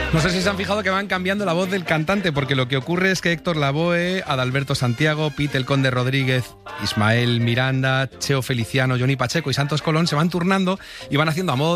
No sé si se han fijado que van cambiando la voz del cantante, porque lo que ocurre es que Héctor Lavoe, Adalberto Santiago, Pete el Conde Rodríguez, Ismael Miranda, Cheo Feliciano, Johnny Pacheco y Santos Colón se van turnando y van haciendo a modo